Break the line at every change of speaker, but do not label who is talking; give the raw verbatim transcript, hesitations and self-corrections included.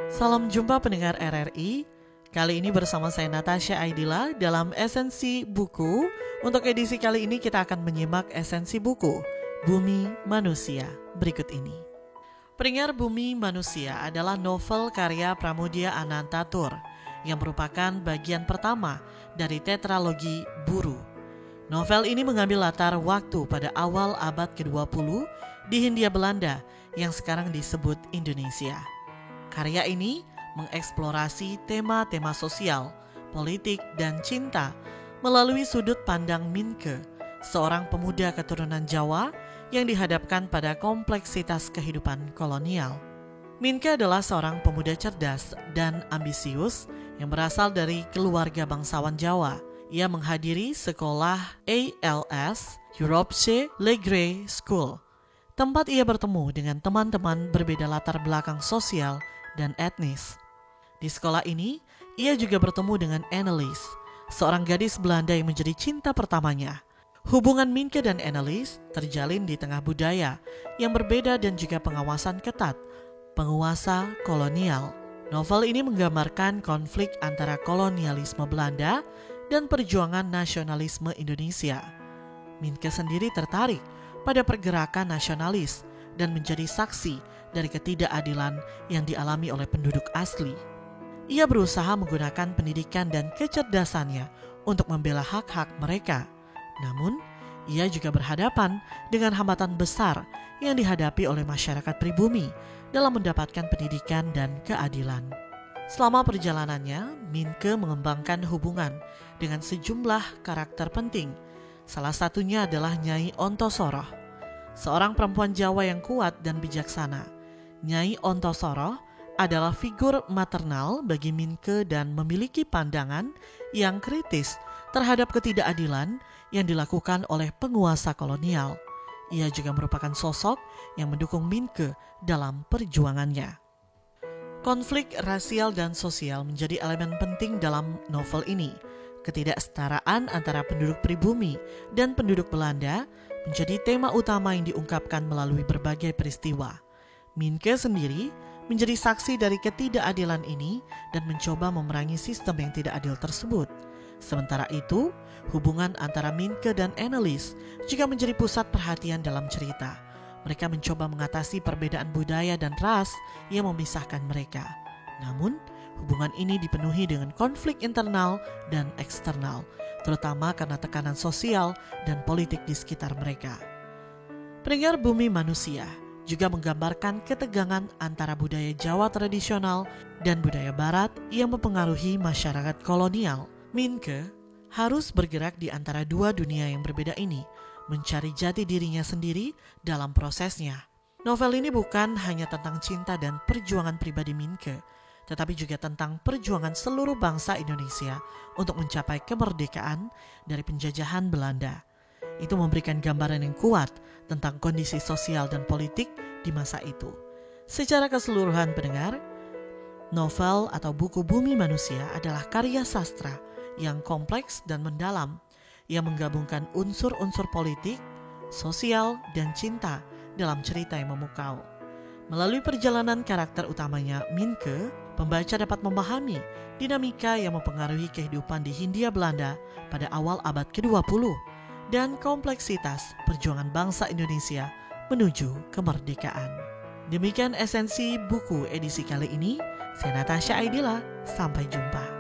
Salam jumpa pendengar R R I. Kali ini bersama saya Natasha Aidila dalam Esensi Buku. Untuk edisi kali ini kita akan menyimak esensi buku Bumi Manusia berikut ini. Pendengar, Bumi Manusia adalah novel karya Pramoedya Anantatur yang merupakan bagian pertama dari tetralogi Buru. Novel ini mengambil latar waktu pada awal abad kedua puluh di Hindia Belanda yang sekarang disebut Indonesia. Karya ini mengeksplorasi tema-tema sosial, politik, dan cinta melalui sudut pandang Minke, seorang pemuda keturunan Jawa yang dihadapkan pada kompleksitas kehidupan kolonial. Minke adalah seorang pemuda cerdas dan ambisius yang berasal dari keluarga bangsawan Jawa. Ia menghadiri sekolah A L S, Europese Legre School, tempat ia bertemu dengan teman-teman berbeda latar belakang sosial dan etnis. Di sekolah ini, ia juga bertemu dengan Annelies, seorang gadis Belanda yang menjadi cinta pertamanya. Hubungan Minke dan Annelies terjalin di tengah budaya yang berbeda dan juga pengawasan ketat penguasa kolonial. Novel ini menggambarkan konflik antara kolonialisme Belanda dan perjuangan nasionalisme Indonesia. Minke sendiri tertarik pada pergerakan nasionalis dan menjadi saksi dari ketidakadilan yang dialami oleh penduduk asli. Ia berusaha menggunakan pendidikan dan kecerdasannya untuk membela hak-hak mereka. Namun, ia juga berhadapan dengan hambatan besar yang dihadapi oleh masyarakat pribumi dalam mendapatkan pendidikan dan keadilan. Selama perjalanannya, Minke mengembangkan hubungan dengan sejumlah karakter penting. Salah satunya adalah Nyai Ontosoroh, seorang perempuan Jawa yang kuat dan bijaksana. Nyai Ontosoroh adalah figur maternal bagi Minke dan memiliki pandangan yang kritis terhadap ketidakadilan yang dilakukan oleh penguasa kolonial. Ia juga merupakan sosok yang mendukung Minke dalam perjuangannya. Konflik rasial dan sosial menjadi elemen penting dalam novel ini. Ketidaksetaraan antara penduduk pribumi dan penduduk Belanda menjadi tema utama yang diungkapkan melalui berbagai peristiwa. Minke sendiri menjadi saksi dari ketidakadilan ini dan mencoba memerangi sistem yang tidak adil tersebut. Sementara itu, hubungan antara Minke dan Annelies juga menjadi pusat perhatian dalam cerita. Mereka mencoba mengatasi perbedaan budaya dan ras yang memisahkan mereka. Namun, hubungan ini dipenuhi dengan konflik internal dan eksternal, terutama karena tekanan sosial dan politik di sekitar mereka. Pendengar, Bumi Manusia juga menggambarkan ketegangan antara budaya Jawa tradisional dan budaya Barat yang mempengaruhi masyarakat kolonial. Minke harus bergerak di antara dua dunia yang berbeda ini, mencari jati dirinya sendiri dalam prosesnya. Novel ini bukan hanya tentang cinta dan perjuangan pribadi Minke, tetapi juga tentang perjuangan seluruh bangsa Indonesia untuk mencapai kemerdekaan dari penjajahan Belanda. Itu memberikan gambaran yang kuat tentang kondisi sosial dan politik di masa itu. Secara keseluruhan pendengar, novel atau buku Bumi Manusia adalah karya sastra yang kompleks dan mendalam, yang menggabungkan unsur-unsur politik, sosial, dan cinta dalam cerita yang memukau. Melalui perjalanan karakter utamanya, Minke, pembaca dapat memahami dinamika yang mempengaruhi kehidupan di Hindia Belanda pada awal abad kedua puluh dan kompleksitas perjuangan bangsa Indonesia menuju kemerdekaan. Demikian esensi buku edisi kali ini. Saya Natasha Aidila, sampai jumpa.